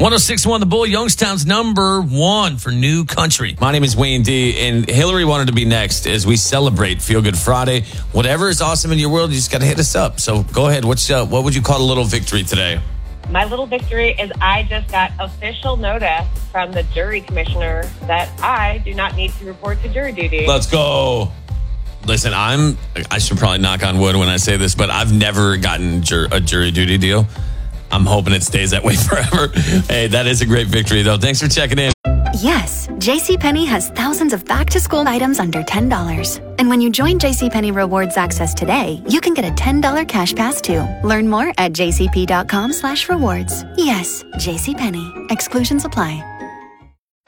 106.1 The Bull, Youngstown's number one for new country. My name is Wayne D, and Hillary wanted to be next as we celebrate Feel Good Friday. Whatever is awesome in your world, you just got to hit us up. So go ahead. What would you call a little victory today? My little victory is I just got official notice from the jury commissioner that I do not need to report to jury duty. Let's go. Listen, I should probably knock on wood when I say this, but I've never gotten a jury duty deal. I'm hoping it stays that way forever. Hey, that is a great victory, though. Thanks for checking in. Yes, JCPenney has thousands of back-to-school items under $10. And when you join JCPenney Rewards Access today, you can get a $10 cash pass, too. Learn more at jcp.com/rewards. Yes, JCPenney. Exclusions apply.